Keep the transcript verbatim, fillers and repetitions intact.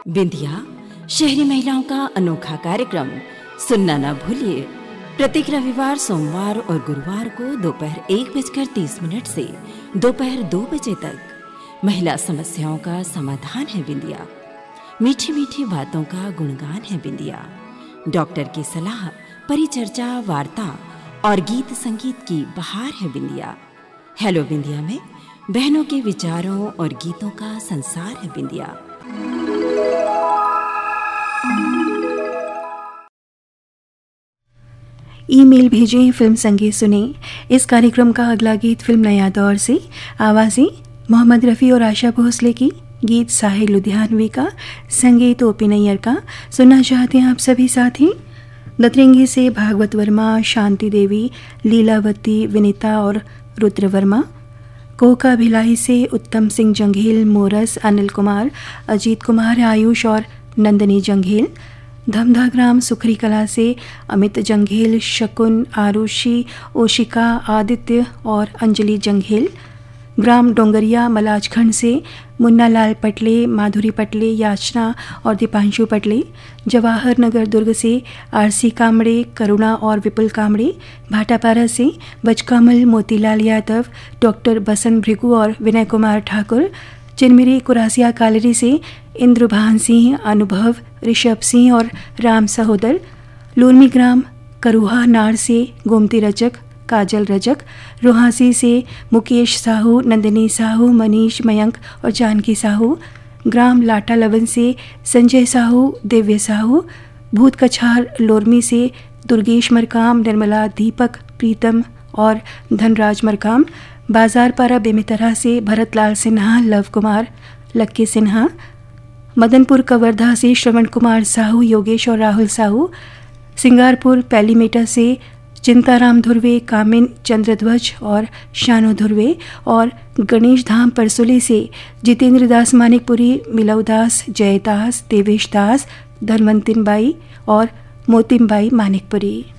बिंदिया शहरी महिलाओं का अनोखा कार्यक्रम सुनना न भूलिए। प्रत्येक रविवार, सोमवार और गुरुवार को दोपहर एक बजकर तीस मिनट से दोपहर दो बजे तक महिला समस्याओं का समाधान है बिंदिया। मीठी मीठी बातों का गुणगान है बिंदिया। डॉक्टर की सलाह, परिचर्चा, वार्ता और गीत संगीत की बहार है बिंदिया। हेलो बिंदिया में बहनों के विचारों और गीतों का संसार है बिंदिया। ईमेल भेजें, फिल्म संगीत सुने। इस कार्यक्रम का अगला गीत फिल्म नया दौर से, आवाज़ें मोहम्मद रफ़ी और आशा भोसले की, गीत साहिल लुधियानवी का, संगीत ओपी नैयर का। सुनना चाहते हैं आप सभी साथी। दतरंगी से भागवत वर्मा, शांति देवी, लीलावती, विनीता और रुद्र वर्मा। कोका भिलाई से उत्तम सिंह जंघेल, मोरस, अनिल कुमार, अजीत कुमार, आयुष और नंदनी जंघेल। धमधा ग्राम सुखरी कला से अमित जंघेल, शकुन, आरुषि, ओशिका, आदित्य और अंजलि जंघेल। ग्राम डोंगरिया मलाजखंड से मुन्ना लाल पटले, माधुरी पटले, याचना और दीपांशु पटले। जवाहर नगर दुर्ग से आरसी कामड़े, करुणा और विपुल कामड़े। भाटापारा से बचकामल, मोतीलाल यादव, डॉक्टर बसंत भृगु और विनय कुमार ठाकुर। चिनमिरी कुरासिया कालरी से इंद्रभान सिंह, अनुभव, ऋषभ सिंह और राम सहोदर। लूलमी ग्राम करुहा नार से गोमती रजक, काजल रजक। रोहासी से मुकेश साहू, नंदिनी साहू, मनीष, मयंक और जानकी साहू। ग्राम लाटा लवन से संजय साहू, दिव्य साहू। भूत कछार लोरमी से दुर्गेश मरकाम, निर्मला, दीपक, प्रीतम और धनराज मरकाम। बाजारपारा बेमितरा से भरतलाल सिन्हा, लव कुमार, लक्की सिन्हा। मदनपुर कवर्धा से श्रवण कुमार साहू, योगेश और राहुल साहू। सिंगारपुर पैलीमेटा से चिंताराम धुर्वे, कामिन, चंद्रध्वज और शानो धुर्वे। और गणेश धाम परसोली से जितेंद्र दास मानिकपुरी, मिलव दास, जयदास, देवेश दास, धनवंतिन बाई और मोतिम बाई मानिकपुरी।